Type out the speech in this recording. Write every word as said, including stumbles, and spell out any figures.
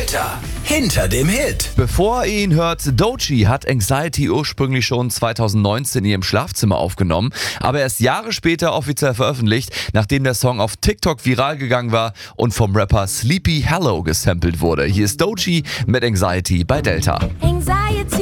Delta hinter dem Hit. Bevor ihr ihn hört, Doechii hat Anxiety ursprünglich schon zweitausendneunzehn in ihrem Schlafzimmer aufgenommen, aber erst Jahre später offiziell veröffentlicht, nachdem der Song auf TikTok viral gegangen war und vom Rapper Sleepy Hallow gesampelt wurde. Hier ist Doechii mit Anxiety bei Delta. Anxiety.